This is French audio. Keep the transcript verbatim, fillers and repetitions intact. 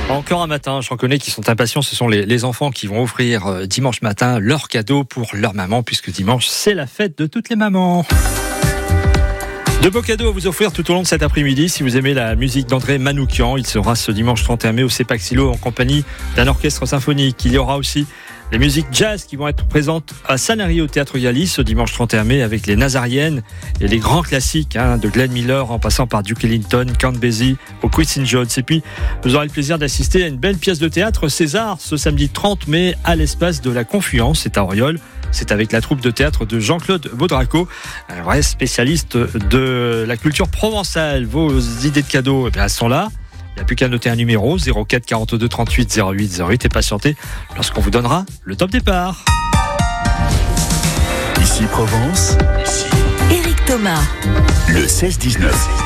Encore un matin, j'en connais qui sont impatients, ce sont les, les enfants qui vont offrir euh, dimanche matin leur cadeau pour leur maman, puisque dimanche c'est la fête de toutes les mamans. De beaux cadeaux à vous offrir tout au long de cet après-midi. Si vous aimez la musique d'André Manoukian, il sera ce dimanche trente et un mai au Cepac Silo en compagnie d'un orchestre symphonique. Il y aura aussi les musiques jazz qui vont être présentes à Sanary au Théâtre Yalis ce dimanche trente et un mai avec les Nazariennes et les grands classiques hein, de Glenn Miller en passant par Duke Ellington, Count Basie au Quincy Jones. Et puis vous aurez le plaisir d'assister à une belle pièce de théâtre César ce samedi trente mai à l'espace de la Confluence, c'est à Auriol. C'est avec la troupe de théâtre de Jean-Claude Baudraco, un vrai spécialiste de la culture provençale. Vos idées de cadeaux, eh bien, elles sont là. Il n'y a plus qu'à noter un numéro, zéro quatre quarante-deux trente-huit zéro huit zéro huit et patienter lorsqu'on vous donnera le top départ. Ici Provence, ici Éric Thomas, le seize dix-neuf.